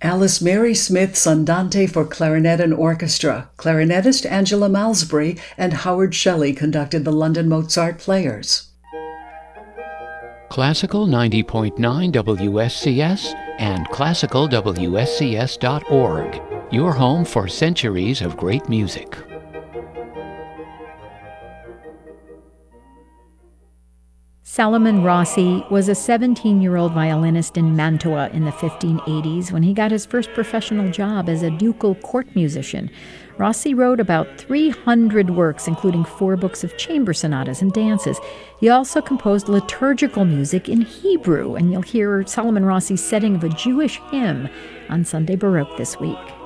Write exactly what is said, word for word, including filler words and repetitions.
Alice Mary Smith's Andante for clarinet and orchestra. Clarinetist Angela Malsbury and Howard Shelley conducted the London Mozart Players. Classical ninety point nine W S C S and classical W S C S dot org. Your home for centuries of great music. Salomon Rossi was a seventeen-year-old violinist in Mantua in the fifteen eighties when he got his first professional job as a ducal court musician. Rossi wrote about three hundred works, including four books of chamber sonatas and dances. He also composed liturgical music in Hebrew, and you'll hear Salomon Rossi's setting of a Jewish hymn on Sunday Baroque this week.